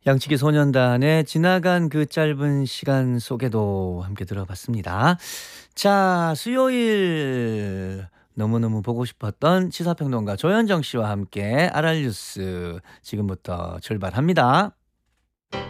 양치기 소년단의 지나간 그 짧은 시간 속에도 함께 들어봤습니다. 자, 수요일 너무너무 보고 싶었던 시사평론가 조현정 씨와 함께 아랄뉴스 지금부터 출발합니다.